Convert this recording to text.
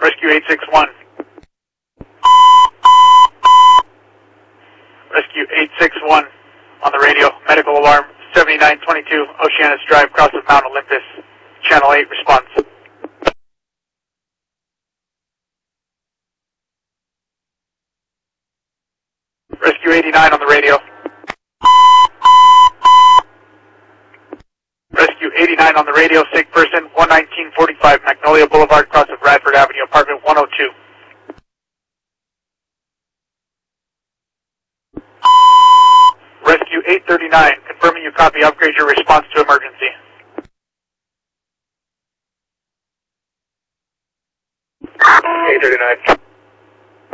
Rescue 861. Rescue 861 on the radio. Medical alarm 7922 Oceanus Drive, cross of Mount Olympus. Channel 8 response. Rescue 89 on the radio. Rescue 89 on the radio. Sick person 11945 Magnolia Boulevard, cross of Radford Avenue, apartment 102. Rescue 839, confirming you copy. Upgrade your response to emergency. Eight 39.